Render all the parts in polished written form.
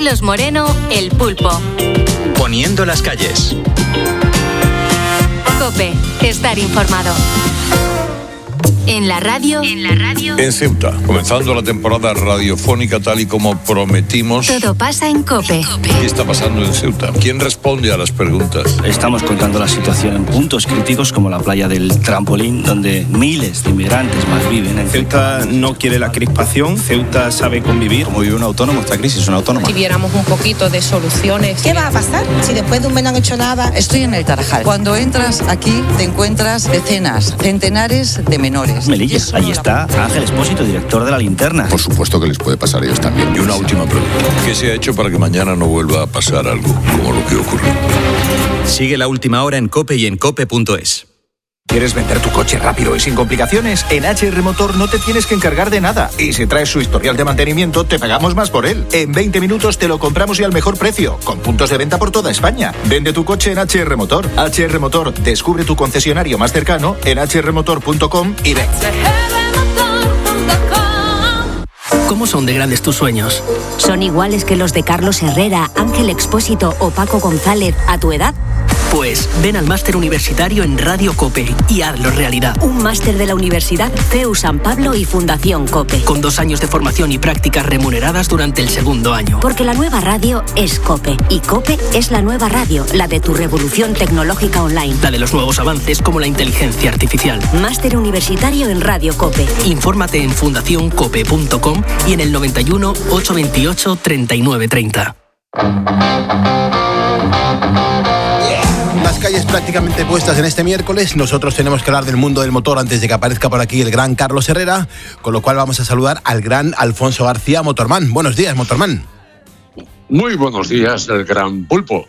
Carlos Moreno, El Pulpo. Poniendo las calles. COPE, estar informado. En la radio. En Ceuta, comenzando la temporada radiofónica tal y como prometimos. Todo pasa en COPE. ¿Qué está pasando en Ceuta? ¿Quién responde a las preguntas? Estamos contando la situación en puntos críticos como la playa del Trampolín, donde miles de inmigrantes más viven. Ceuta no quiere la crispación, Ceuta sabe convivir. Como vive un autónomo, esta crisis es una autónoma. Si viéramos un poquito de soluciones. ¿Qué va a pasar si después de un mes no han hecho nada? Estoy en el Tarajal. Cuando entras aquí te encuentras decenas, centenares de menores. Melilla, allí está Ángel Expósito, director de La Linterna. Por supuesto que les puede pasar a ellos también. Y una última pregunta. ¿Qué se ha hecho para que mañana no vuelva a pasar algo como lo que ocurrió? Sigue La Última Hora en COPE y en cope.es. ¿Quieres vender tu coche rápido y sin complicaciones? En HR Motor no te tienes que encargar de nada. Y si traes su historial de mantenimiento, te pagamos más por él. En 20 minutos te lo compramos y al mejor precio, con puntos de venta por toda España. Vende tu coche en HR Motor. HR Motor, descubre tu concesionario más cercano en hrmotor.com y ven. ¿Cómo son de grandes tus sueños? ¿Son iguales que los de Carlos Herrera, Ángel Expósito o Paco González a tu edad? Pues ven al máster universitario en Radio COPE y hazlo realidad. Un máster de la Universidad CEU San Pablo y Fundación COPE. Con 2 años de formación y prácticas remuneradas durante el segundo año. Porque la nueva radio es COPE. Y COPE es la nueva radio, la de tu revolución tecnológica online. La de los nuevos avances como la inteligencia artificial. Máster universitario en Radio COPE. Infórmate en fundacioncope.com y en el 91 828 3930. Las calles prácticamente puestas en este miércoles. Nosotros tenemos que hablar del mundo del motor antes de que aparezca por aquí el gran Carlos Herrera, con lo cual vamos a saludar al gran Alfonso García, Motorman. Buenos días, Motorman. Muy buenos días, el gran Pulpo.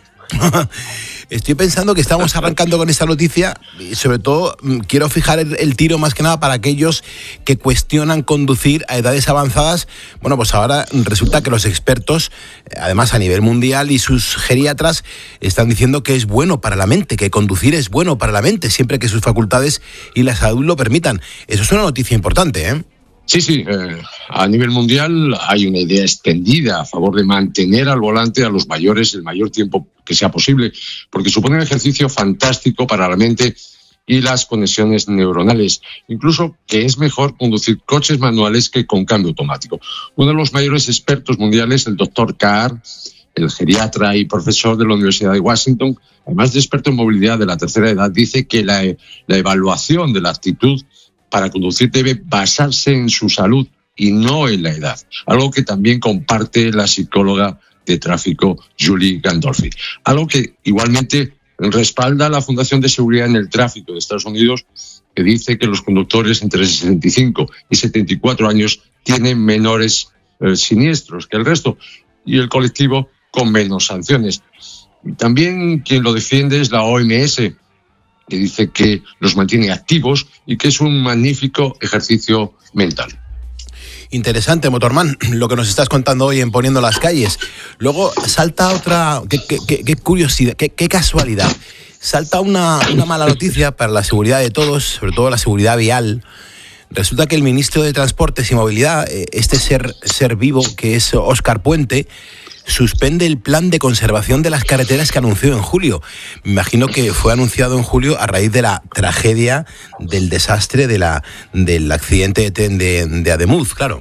Estoy pensando que estamos arrancando con esta noticia y sobre todo quiero fijar el tiro más que nada para aquellos que cuestionan conducir a edades avanzadas. Bueno, pues ahora resulta que los expertos, además a nivel mundial y sus geriatras, están diciendo que es bueno para la mente, que conducir es bueno para la mente, siempre que sus facultades y la salud lo permitan. Eso es una noticia importante, ¿eh? Sí, a nivel mundial hay una idea extendida a favor de mantener al volante a los mayores el mayor tiempo que sea posible, porque supone un ejercicio fantástico para la mente y las conexiones neuronales. Incluso que es mejor conducir coches manuales que con cambio automático. Uno de los mayores expertos mundiales, el doctor Carr, el geriatra y profesor de la Universidad de Washington, además de experto en movilidad de la tercera edad, dice que la evaluación de la actitud para conducir debe basarse en su salud y no en la edad, algo que también comparte la psicóloga de tráfico Julie Gandolfi, algo que igualmente respalda la Fundación de Seguridad en el Tráfico de Estados Unidos, que dice que los conductores entre 65 y 74 años tienen menores siniestros que el resto y el colectivo con menos sanciones. También quien lo defiende es la OMS, que dice que los mantiene activos y que es un magnífico ejercicio mental. Interesante, Motorman, lo que nos estás contando hoy en Poniendo las Calles. Luego salta otra, qué curiosidad, qué casualidad. Salta una mala noticia para la seguridad de todos, sobre todo la seguridad vial. Resulta que el ministro de Transportes y Movilidad, este ser vivo que es Óscar Puente, suspende el plan de conservación de las carreteras que anunció en julio. Me imagino que fue anunciado en julio a raíz de la tragedia del desastre del accidente de tren de Ademuz, claro.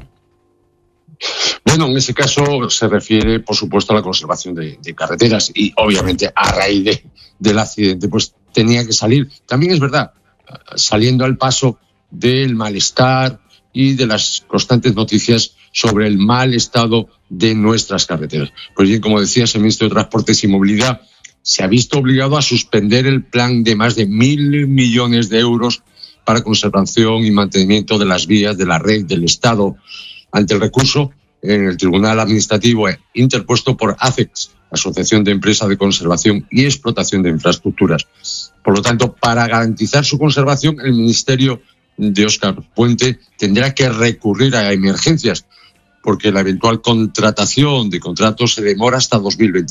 Bueno, en ese caso se refiere, por supuesto, a la conservación de carreteras y, obviamente, a raíz del accidente, pues tenía que salir. También es verdad, saliendo al paso del malestar y de las constantes noticias sobre el mal estado de nuestras carreteras. Pues bien, como decías, el ministro de Transportes y Movilidad se ha visto obligado a suspender el plan de más de 1.000 millones de euros para conservación y mantenimiento de las vías de la red del Estado ante el recurso en el Tribunal Administrativo interpuesto por ACEX, Asociación de Empresas de Conservación y Explotación de Infraestructuras. Por lo tanto, para garantizar su conservación, el Ministerio de Óscar Puente tendrá que recurrir a emergencias, porque la eventual contratación de contratos se demora hasta 2025.